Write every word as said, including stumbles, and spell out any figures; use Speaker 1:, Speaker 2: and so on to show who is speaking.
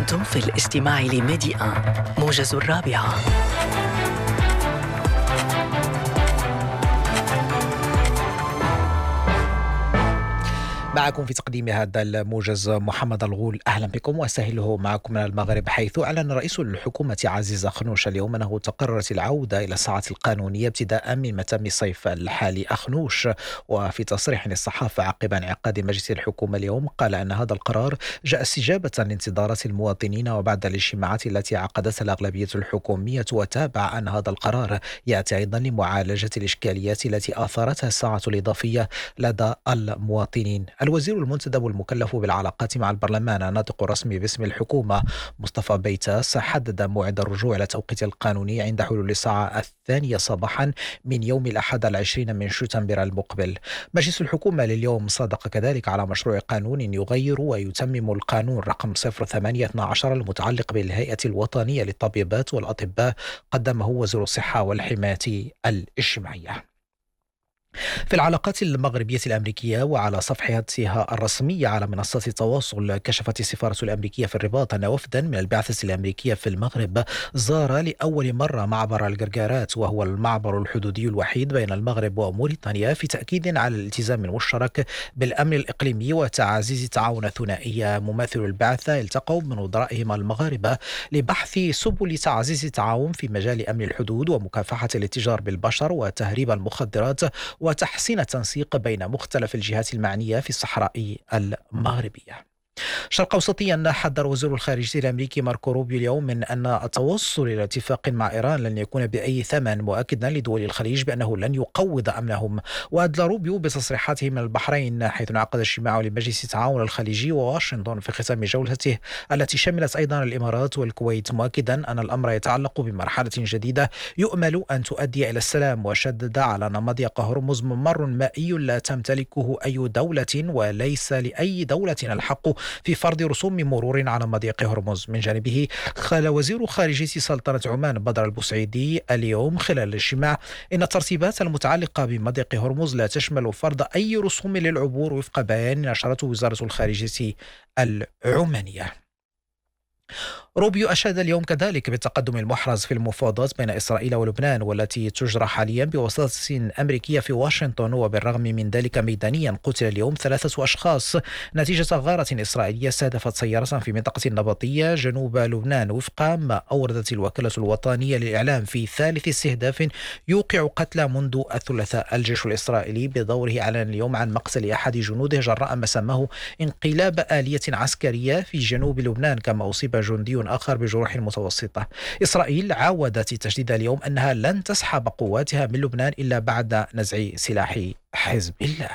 Speaker 1: أنتم في الاستماع لميديا موجز الرابعة.
Speaker 2: معكم في تقديم هذا الموجز محمد الغول. أهلا بكم وأسهله معكم من المغرب، حيث أعلن رئيس الحكومة عزيز أخنوش اليوم أنه تقررت العودة إلى الساعة القانونية ابتداء من متم الصيف الحالي. أخنوش وفي تصريح للصحافة عقب انعقاد مجلس الحكومة اليوم قال أن هذا القرار جاء استجابة لانتظارات المواطنين وبعد الاجتماعات التي عقدتها الأغلبية الحكومية، وتابع أن هذا القرار يأتي أيضا لمعالجة الإشكاليات التي أثارتها الساعة الإضافية لدى المواطنين. الوزير المنتدب والمكلف بالعلاقات مع البرلمان الناطق الرسمي باسم الحكومة مصطفى بيتاس حدد موعد الرجوع إلى التوقيت القانوني عند حلول الساعة الثانية صباحا من يوم الأحد العشرين من شتنبر المقبل. مجلس الحكومة لليوم صادق كذلك على مشروع قانون يغير ويتمم القانون رقم صفر ثمانية اثنا عشر المتعلق بالهيئة الوطنية للطبيبات والأطباء، قدمه وزير الصحة والحماية الاجتماعية. في العلاقات المغربية الأمريكية وعلى صفحتها الرسمية على منصات التواصل، كشفت السفارة الأمريكية في الرباط أن وفدا من البعثة الأمريكية في المغرب زار لأول مرة معبر القرقارات، وهو المعبر الحدودي الوحيد بين المغرب وموريتانيا، في تأكيد على الالتزام المشترك بالأمن الإقليمي وتعزيز التعاون الثنائي. ممثل البعثة التقوا من وزرائهم المغاربة لبحث سبل تعزيز التعاون في مجال أمن الحدود ومكافحة الاتجار بالبشر وتهريب المخدرات وتحسين التنسيق بين مختلف الجهات المعنية في الصحراء المغربية. شرق أوسطيا، حذر وزير الخارجية الأمريكي ماركو روبيو اليوم من أن التوصل إلى اتفاق مع إيران لن يكون بأي ثمن، مؤكدا لدول الخليج بأنه لن يقوض أمنهم. وأدلى روبيو بتصريحاته من البحرين حيث انعقد اجتماع لمجلس التعاون الخليجي وواشنطن في ختام جولته التي شملت أيضا الإمارات والكويت، مؤكدا أن الأمر يتعلق بمرحلة جديدة يؤمل أن تؤدي إلى السلام. وشدد على أن مضيق هرمز ممر مائي لا تمتلكه أي دولة وليس لأي دولة الحق في فرض رسوم مرور على مضيق هرمز. من جانبه قال وزير خارجية سلطنة عمان بدر البوسعيدي اليوم خلال الاجتماع إن الترتيبات المتعلقة بمضيق هرمز لا تشمل فرض أي رسوم للعبور وفق بيان نشرته وزارة الخارجية العمانية. روبيو أشاد اليوم كذلك بالتقدم المحرز في المفاوضات بين إسرائيل ولبنان والتي تجرى حاليا بواسطة أمريكية في واشنطن، وبالرغم من ذلك ميدانيا قتل اليوم ثلاثة أشخاص نتيجة غارة إسرائيلية استهدفت سيارة في منطقة النبطية جنوب لبنان، وفق ما أوردت الوكالة الوطنية للإعلام في ثالث استهداف يوقع قتلى منذ الثلاثاء. الجيش الإسرائيلي بدوره أعلن اليوم عن مقتل أحد جنوده جراء ما سماه انقلاب آلية عسكرية في جنوب لبنان، كما أصيب جندي آخر بجروح متوسطة. إسرائيل عاودت تشديد اليوم أنها لن تسحب قواتها من لبنان إلا بعد نزع سلاح حزب الله.